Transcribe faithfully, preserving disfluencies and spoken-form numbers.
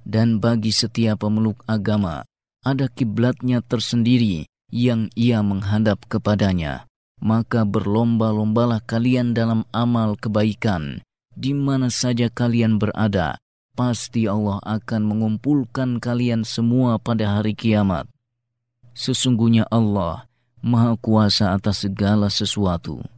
Dan bagi setiap pemeluk agama, ada kiblatnya tersendiri yang ia menghadap kepadanya. Maka berlomba-lombalah kalian dalam amal kebaikan, di mana saja kalian berada. Pasti Allah akan mengumpulkan kalian semua pada hari kiamat. Sesungguhnya Allah Maha Kuasa atas segala sesuatu.